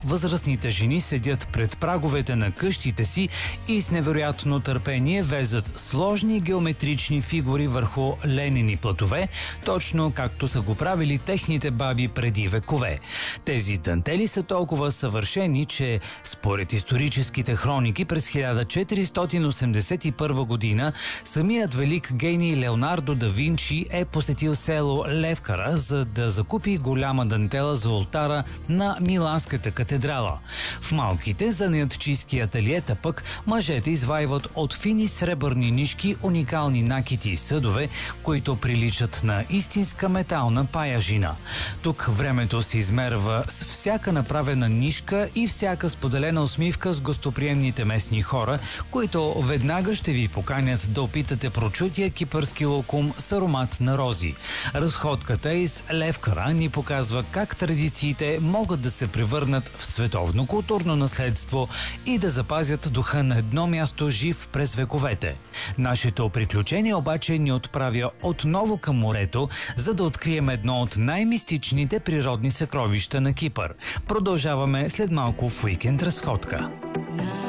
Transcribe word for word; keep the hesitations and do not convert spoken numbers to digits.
Възрастните жени седят пред праговете на къщите си и с невероятно търпение везат сложни геометрични фигури върху ленени платове, точно както са го правили техните баби преди векове. Тези дантели са толкова съвършени, че според историческите хроники през хиляда четиристотин осемдесет и първа година самият велик гений Леонардо да Винчи е посетил село Левкара, за да закупи голяма дантела за олтара на Миланската катедрала. В малките занаятчийски ателиета пък мъжете извайват от фини сребърни нишки уникални накити и съдове, които приличат на истинска метална паяжина. Тук времето се измерва с всяка направена нишка и всяка споделена усмивка с гостоприемните местни хора, които веднага ще ви поканят да опитате прочутия кипърски локум с аромат на рози. Разходката из Левкара ни показва как традициите могат да се превърнат в световно културно наследство и да запазят духа на едно място жив през вековете. Нашето приключение обаче ни отправя отново към морето, за да открием едно от най-мистичните природни съкровища на Кипър. Продължаваме след малко в Уикенд разходка.